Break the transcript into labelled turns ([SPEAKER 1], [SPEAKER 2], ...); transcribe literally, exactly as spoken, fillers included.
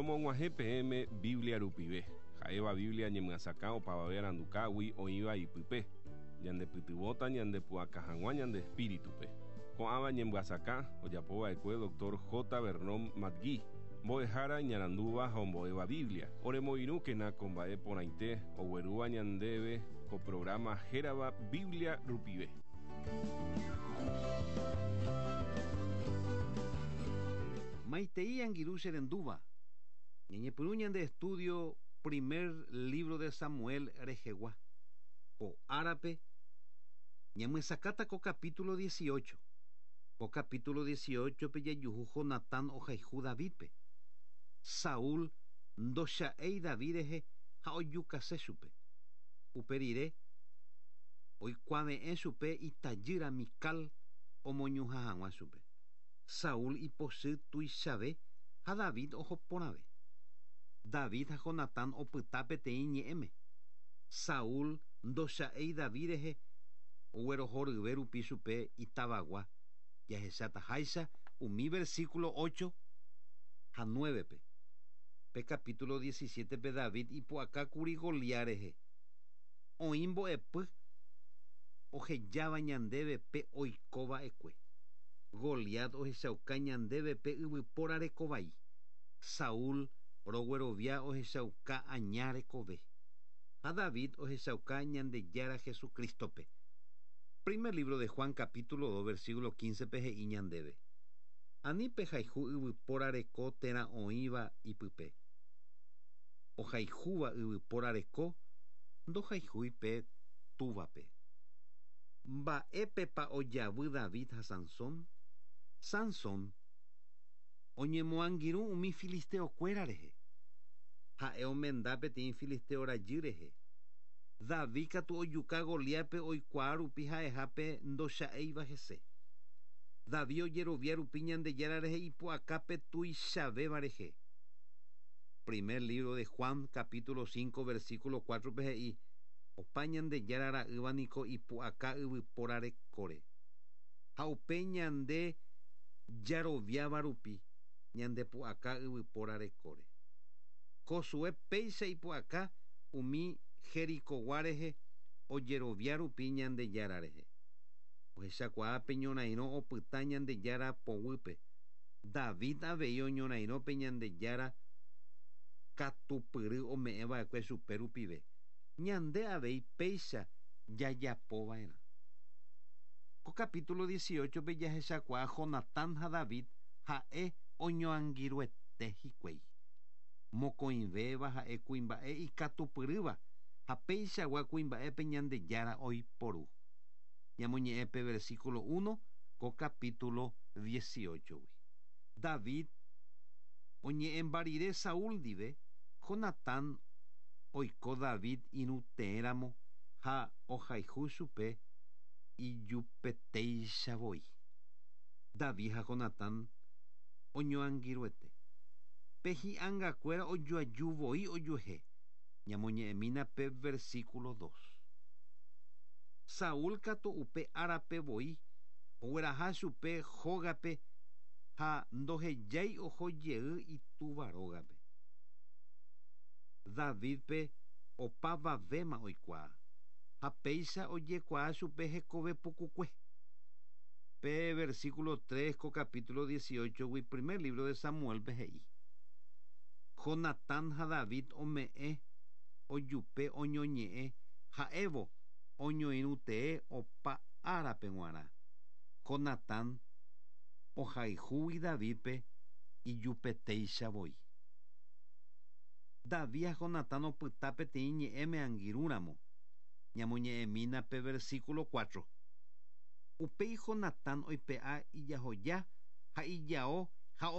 [SPEAKER 1] Romonguaje P M Biblia Rupive. Jaeva Biblia ñemgasaka opavave arandukágui oĩva ipype. Ñandepytyvõta ñandepu'akahaguã ñande espíritupe. Ko'ãva ñemgasaka ojapova'ekue doctor J. Vernon Madgui. Mbo'ehára ñarandúva ha ombo'éva Biblia. Oremoirũkena ko mba'e porãite oguerúva ñandéve ko programa hérava Biblia Rupive.
[SPEAKER 2] Maitei angirũ che rendúva. Ñeñepyrũ ñande estudio primer libro de Samuel rehegua. Ko árape ñamysakáta ko capítulo dieciocho. Ko capítulo dieciocho pe jajuhu Jonatán ohayhu Davidpe. Saúl ndocha'éi Davidehe ha ojukase chupe. Uperire oikuaave'ẽ chupe itajýra Mikal omoñuha hag̃ua chupe. Saúl ipochy tuichave ha David oho porãve. David ha Jonatán opyta peteĩ ñe'ẽme. Saúl ndocha'éi Davidehe ogueroho ryve rupi chupe itavagua. Jahecháta háicha umi versículo ocho ha nueve pe. Pe capítulo diecisiete pe David ipu'akákuri Goliat rehe. Oĩ mbo'epy ohejáva ñandéve pe oikova'ekue. Goliat ohechauka ñandéve pe yvypóra rekovai. Saúl roguerovia ohechauka aña rekove. Ha David ohechauka ñandejára Jesucristope. Primer libro de Juan capítulo dos versículo quince pe he'i ñandéve. Ani pe haihu yvypóra reko térã oĩva ipype. Ohaihúva yvypóra reko ndohaihúi pe túvape. Mba'épepa ojavy David ha Sansón? Sansón oñemoangirũ umi filisteokuéra rehe. Ha'e omenda peteĩ filisteo rajy rehe. David katu ojuka Goliápe oikuaa rupi ha'ehápe ndocha'éiva hese. David ojerovia rupi ñandejára rehe ipu'akápe tuichavéva rehe. Primer libro de Juan capítulo cinco versículo cuatro pe he'i opa ñandejára ra'ýva niko ipu'aka yvypóra rekóre. Ha upe ñande jaroviáva rupi ñandepu'aka yvypóra rekóre. Josué péicha ipu'aka umi Jerikogua rehe ojerovia rupi ñandejára rehe. Ohechakuaa pe ñorairõ opyta ñandejára poguýpe. David avei oñorairõ pe ñandejára katupyry ome'ẽva'ekue chupe rupive. Ñande avei péicha jajapova'erã. Ko capítulo dieciocho pe jahechakuaa Jonatán ha David ha'e oñoangirũete hikuái. Mokõivéva ha'e kuimba'e ikatupyrýva ha péichagua kuimba'e pe ñandejára oiporu. Ñamoñe'ẽ pe versículo uno ko capítulo dieciocho. David oñe'ẽmbarire Saúl ndive. Jonatán oiko David inuteéramo ha ohayhu chupe ijupetéichavoi. David ha Jonatán oñoangirũete. Pe hi'ãngakuéra ojoajuvoi ojuehe. Ñamoñe'ẽmína pe versículo dos. Saúl katu upe árapevoi ogueraha chupe hógape ha ndohejái ohojey itúva rógape. David pe opavavéma oikuaa ha péicha ojekuaa chupe hekove pukukue. Pe versículo tres ko capítulo dieciocho wi primer libro de Samuel pe he'i. Jonatán ha David ome'ẽ ojupe oñoñe'ẽ ha'évo oñoirũtee opa árape g̃uarã. Jonatán ohayhúgui Davidpe ijupetéichavoi. David ha Jonatán opyta peteĩ ñe'ẽme angirũramo. Ñamoñe'ẽmína pe versículo cuatro. Upéi Jonatán oipe'a ijahoja ha ijao